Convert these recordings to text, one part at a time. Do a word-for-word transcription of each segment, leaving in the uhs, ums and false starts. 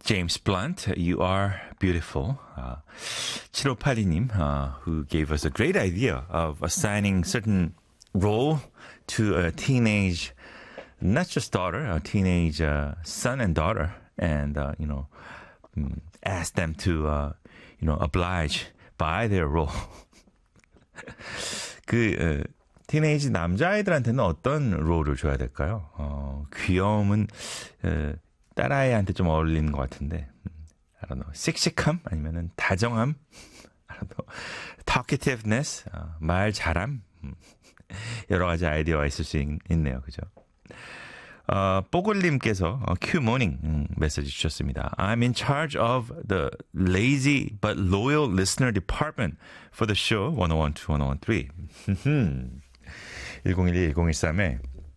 James Blunt, You Are Beautiful. Uh, 칠오팔이 님, uh, who gave us a great idea of assigning certain role to a teenage, not just daughter, a teenage uh, son and daughter, and uh, you know, um, ask them to uh, you know oblige by their role. 그 어, 티네이지 남자아이들한테는 어떤 롤을 줘야 될까요? 어, 귀여움은 어, 딸아이한테 좀 어울리는 것 같은데, I don't know, 씩씩함 아니면은 다정함, I don't know, talkativeness, 어, 말 잘함, 여러 가지 아이디어가 있을 수 있, 있네요, 그죠? 어, 뽀글님께서 어, Q 모닝 음, 메시지 주셨습니다. I'm in charge of the lazy but loyal listener department for the show ten twelve, ten thirteen. 일공일이 일공일삼에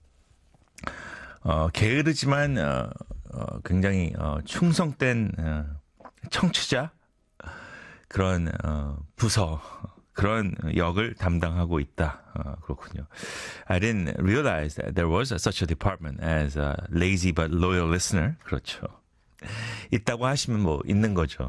어, 게으르지만 어, 어, 굉장히 어, 충성된 어, 청취자 그런 어, 부서 그런 역을 담당하고 있다. 어, 그렇군요. I didn't realize that there was such a department as a lazy but loyal listener. 그렇죠. 있다고 하시면 뭐 있는 거죠.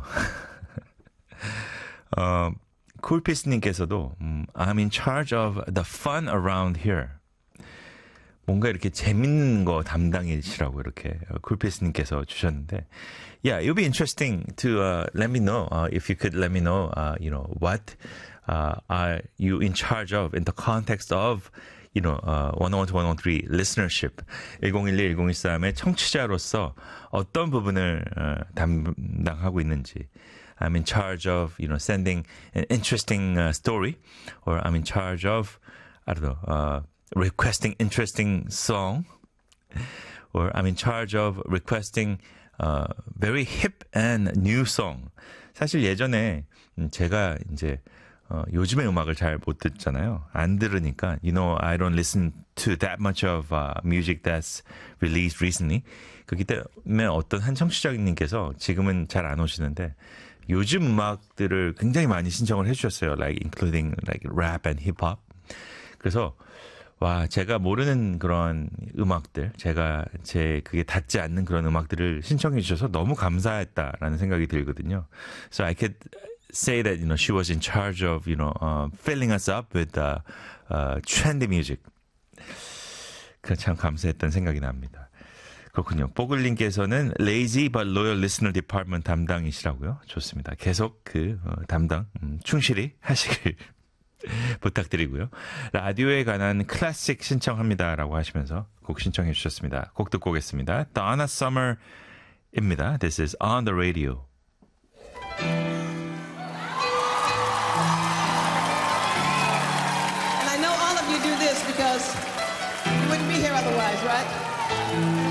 어, 쿨피스님께서도 음, I'm in charge of the fun around here. 뭔가 이렇게 재밌는 거 담당이시라고 이렇게 쿨피스님께서 주셨는데, yeah, it would be interesting to uh, let me know uh, if you could let me know, uh, you know, what uh, are you in charge of in the context of, you know, uh, ten twelve, thirteen listenership, 일공일이 일공일삼의 청취자로서 어떤 부분을 uh, 담당하고 있는지. I'm in charge of, you know, sending an interesting uh, story, or I'm in charge of, I don't know, uh, requesting interesting song, or I'm in charge of requesting uh, very hip and new song. 사실 예전에 제가 이제 어, 요즘의 음악을 잘 못 듣잖아요. 안 들으니까, you know, I don't listen to that much of uh, music that's released recently. 그렇기 때문에 어떤 한 청취자님께서 지금은 잘 안 오시는데 요즘 음악들을 굉장히 많이 신청을 해주셨어요. Like including like rap and hip hop. 그래서 와, 제가 모르는 그런 음악들, 제가 제 그게 닿지 않는 그런 음악들을 신청해 주셔서 너무 감사했다라는 생각이 들거든요. So I could say that, you know, she was in charge of, you know, uh, filling us up with uh, uh, trendy music. 그 참 감사했던 생각이 납니다. 그렇군요. 뽀글님께서는 lazy but loyal listener department 담당이시라고요. 좋습니다. 계속 그 어, 담당 음, 충실히 하시길 부탁드리고요. 라디오에 관한 클래식 신청합니다라고 하시면서 곡 신청해 주셨습니다. 곡 듣고 오겠습니다. Donna Summer입니다. This is On the Radio. And I know all of you do this because you wouldn't be here otherwise, right?